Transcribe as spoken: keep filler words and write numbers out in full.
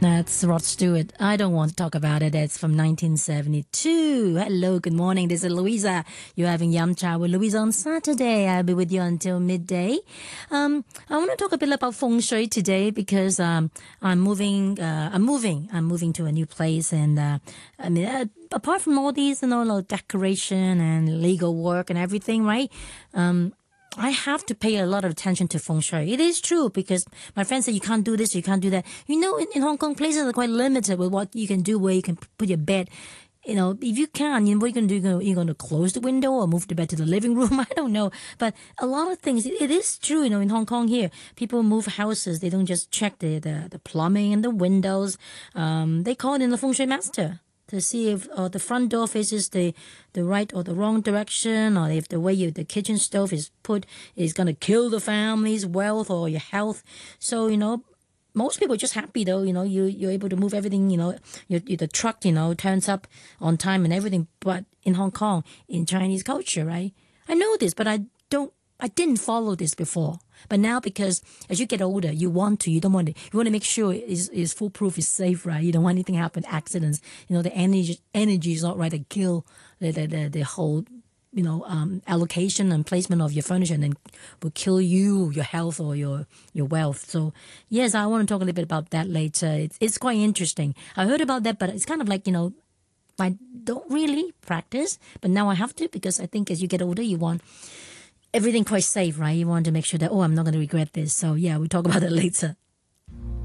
That's Rod Stewart. I don't want to talk about it. It's from nineteen seventy-two. Hello, good morning. This is Louisa. You're having Yum Cha with Louisa on Saturday. I'll be with you until midday. Um, I want to talk a bit about feng shui today because um, I'm moving. Uh, I'm moving. I'm moving to a new place, and uh, I mean, uh, apart from all these, you know, like decoration and legal work and everything, right? Um, I have to pay a lot of attention to feng shui. It is true because my friends say you can't do this, you can't do that. You know, in, in Hong Kong, places are quite limited with what you can do, where you can put your bed. You know, if you can, you know, what are you going to do? You're going to, you're going to close the window or move the bed to the living room? I don't know. But a lot of things, it, it is true, you know, in Hong Kong here, people move houses. They don't just check the, the, the plumbing and the windows. Um, they call in the feng shui master to see if uh, the front door faces the, the right or the wrong direction, or if the way you, the kitchen stove is put is going to kill the family's wealth or your health. So, you know, most people are just happy though, you know, you, you're able to move everything, you know, your, the truck, you know, turns up on time and everything. But in Hong Kong, in Chinese culture, right? I know this, but I don't, I didn't follow this before. But now, because as you get older, you want to, you don't want to, you want to make sure it's, it's foolproof, it's safe, right? You don't want anything to happen, accidents. You know, the energy, energy is not right to kill the, the, the, the whole, you know, um, allocation and placement of your furniture, and then will kill you, your health or your, your wealth. So yes, I want to talk a little bit about that later. It's, it's quite interesting. I heard about that, but it's kind of like, you know, I don't really practice, but now I have to, because I think as you get older, you want everything quite safe, right? You want to make sure that, oh, I'm not going to regret this. So yeah, we'll talk about it later.